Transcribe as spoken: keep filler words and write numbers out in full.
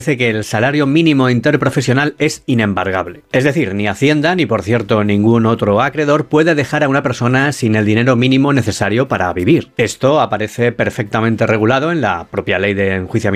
que el salario mínimo interprofesional es inembargable. Es decir, ni Hacienda, ni por cierto ningún otro acreedor puede dejar a una persona sin el dinero mínimo necesario para vivir. Esto aparece perfectamente regulado en la propia ley de enjuiciamiento